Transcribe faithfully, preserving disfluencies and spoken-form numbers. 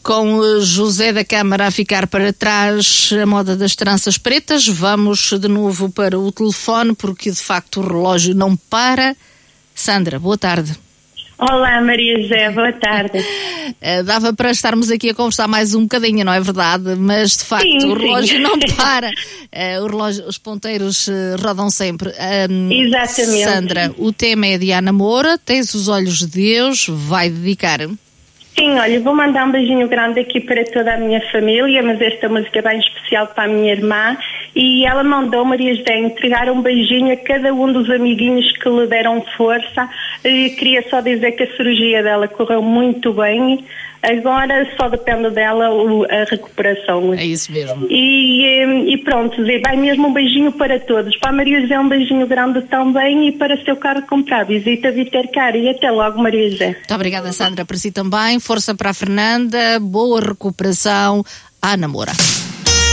Com José da Câmara a ficar para trás, a moda das tranças pretas, vamos de novo para o telefone, porque de facto o relógio não para. Sandra, boa tarde. Olá, Maria José, boa tarde. Uh, dava para estarmos aqui a conversar mais um bocadinho, não é verdade? Mas de facto sim, o relógio sim. não para. Uh, o relógio, os ponteiros uh, rodam sempre. Um, Exatamente. Sandra, o tema é de Ana Moura, tens os olhos de Deus, vai dedicar? Sim, olha, vou mandar um beijinho grande aqui para toda a minha família, mas esta música é bem especial para a minha irmã, e ela mandou, Maria José, entregar um beijinho a cada um dos amiguinhos que lhe deram força. E queria só dizer que a cirurgia dela correu muito bem, agora só depende dela a recuperação. É isso mesmo. E, e pronto, vai mesmo um beijinho para todos. Para a Maria José um beijinho grande também, e para seu carro comprar. Visita Vitercar e até logo, Maria José. Muito obrigada, Sandra, para si também. Força para a Fernanda, boa recuperação. Ana Moura.